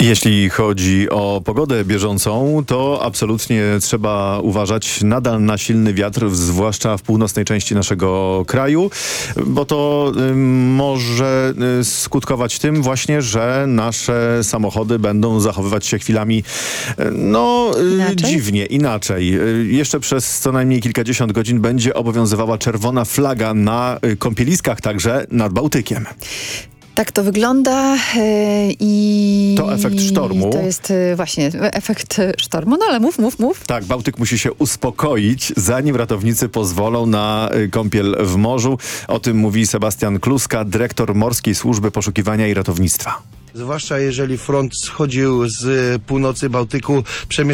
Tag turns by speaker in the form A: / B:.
A: Jeśli chodzi o pogodę bieżącą, to absolutnie trzeba uważać nadal na silny wiatr, zwłaszcza w północnej części naszego kraju, bo to może skutkować tym właśnie, że nasze samochody będą zachowywać się chwilami dziwnie, inaczej. Jeszcze przez co najmniej kilkadziesiąt godzin będzie obowiązywała czerwona flaga na kąpieliskach, także nad Bałtykiem.
B: Tak to wygląda i...
A: To efekt sztormu.
B: To jest właśnie efekt sztormu, no ale mów.
A: Tak, Bałtyk musi się uspokoić, zanim ratownicy pozwolą na kąpiel w morzu. O tym mówi Sebastian Kluska, dyrektor Morskiej Służby Poszukiwania i Ratownictwa.
C: Zwłaszcza jeżeli front schodził z północy Bałtyku, przemieszczał